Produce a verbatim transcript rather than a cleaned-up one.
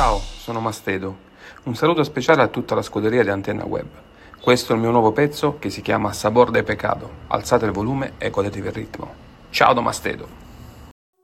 Ciao, sono Mastedo. Un saluto speciale a tutta la scuderia di Antenna Web. Questo è il mio nuovo pezzo che si chiama Sabor de Pecado. Alzate il volume e godetevi il ritmo. Ciao da Mastedo.